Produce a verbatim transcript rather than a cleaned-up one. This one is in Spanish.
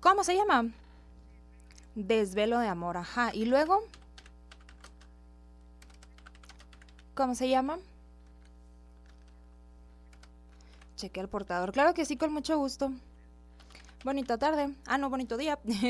¿Cómo se llama? Desvelo de amor, ajá. ¿Y luego? ¿Cómo se llama? Cheque el portador. Claro que sí, con mucho gusto. Bonita tarde. Ah, no, bonito día.